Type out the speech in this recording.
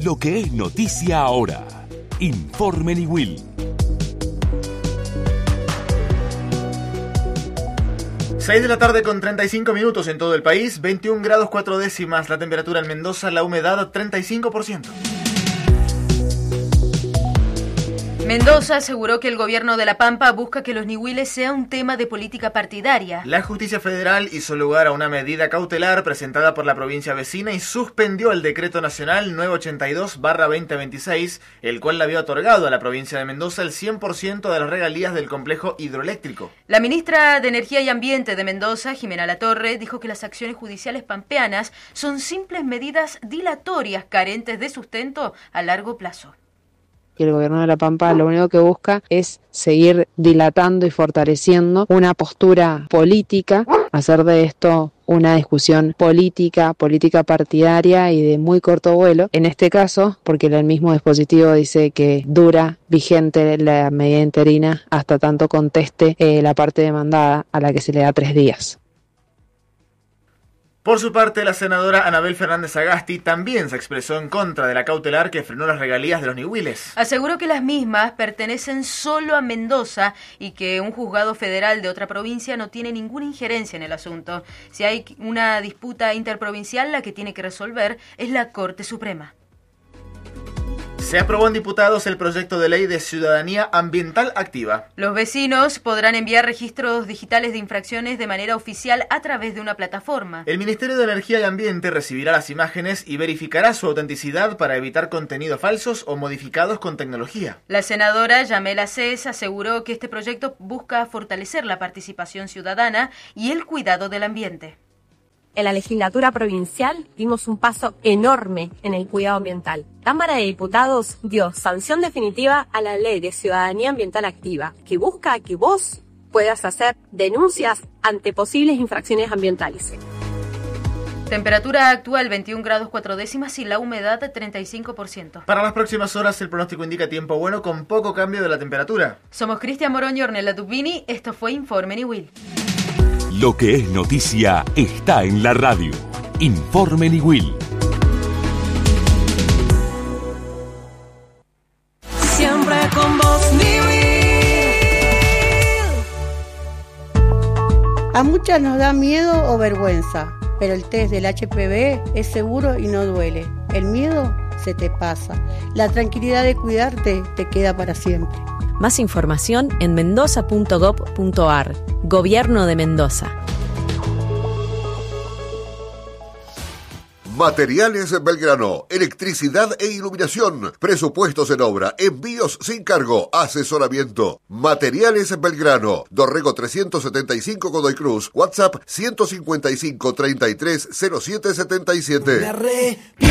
Lo que es noticia ahora. Informe Niwil. 6 de la tarde con 35 minutos en todo el país, 21 grados 4 décimas la temperatura en Mendoza, la humedad 35%. Mendoza aseguró que el gobierno de La Pampa busca que los niwiles sea un tema de política partidaria. La justicia federal hizo lugar a una medida cautelar presentada por la provincia vecina y suspendió el decreto nacional 982/2026, el cual le había otorgado a la provincia de Mendoza el 100% de las regalías del complejo hidroeléctrico. La ministra de Energía y Ambiente de Mendoza, Jimena Latorre, dijo que las acciones judiciales pampeanas son simples medidas dilatorias carentes de sustento a largo plazo. Y el gobierno de La Pampa lo único que busca es seguir dilatando y fortaleciendo una postura política, hacer de esto una discusión política partidaria y de muy corto vuelo. En este caso, porque el mismo dispositivo dice que dura vigente la medida interina hasta tanto conteste la parte demandada, a la que se le da 3 días. Por su parte, la senadora Anabel Fernández Agasti también se expresó en contra de la cautelar que frenó las regalías de los niwiles. Aseguró que las mismas pertenecen solo a Mendoza y que un juzgado federal de otra provincia no tiene ninguna injerencia en el asunto. Si hay una disputa interprovincial, la que tiene que resolver es la Corte Suprema. Se aprobó en diputados el proyecto de ley de ciudadanía ambiental activa. Los vecinos podrán enviar registros digitales de infracciones de manera oficial a través de una plataforma. El Ministerio de Energía y Ambiente recibirá las imágenes y verificará su autenticidad para evitar contenidos falsos o modificados con tecnología. La senadora Yamela Cés aseguró que este proyecto busca fortalecer la participación ciudadana y el cuidado del ambiente. En la legislatura provincial dimos un paso enorme en el cuidado ambiental. Cámara de Diputados dio sanción definitiva a la Ley de Ciudadanía Ambiental Activa, que busca que vos puedas hacer denuncias ante posibles infracciones ambientales. Temperatura actual 21 grados 4 décimas y la humedad 35%. Para las próximas horas el pronóstico indica tiempo bueno con poco cambio de la temperatura. Somos Cristian Morón y Ornella Dubini. Esto fue Informe Niwil. Lo que es noticia está en la radio. Informe Niwil. Siempre con vos, Niwil. A muchas nos da miedo o vergüenza, pero el test del HPV es seguro y no duele. El miedo se te pasa. La tranquilidad de cuidarte te queda para siempre. Más información en mendoza.gov.ar. Gobierno de Mendoza. Materiales Belgrano, electricidad e iluminación, presupuestos en obra, envíos sin cargo, asesoramiento. Materiales Belgrano, Dorrego 375 Godoy Cruz, WhatsApp 155 33 07 77.